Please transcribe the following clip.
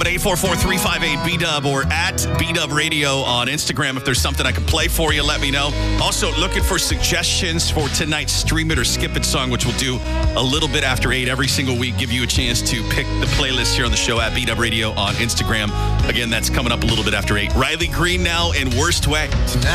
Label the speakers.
Speaker 1: at 844-358-BDUB or at BDUB Radio on Instagram. If there's something I can play for you, let me know. Also, looking for suggestions for tonight's Stream It or Skip It song, which we'll do a little bit after 8 every single week. Give you a chance to pick the playlist here on the show at BDUB Radio on Instagram. Again, that's coming up a little bit after 8. Riley Green now in Worst Way.